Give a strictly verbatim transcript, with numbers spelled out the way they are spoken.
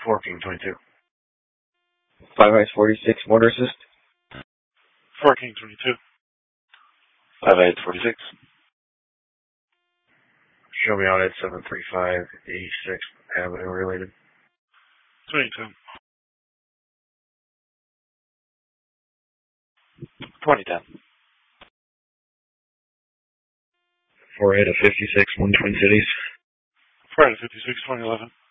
four King twenty-two. five Ice forty-six, Motor Assist. four King twenty-two. five Ice forty-six. Show me out at seven three five eighty-six Avenue related. twenty-two. twenty ten. four eight of fifty-six, one Twin Cities. four eight of fifty-six, twenty eleven.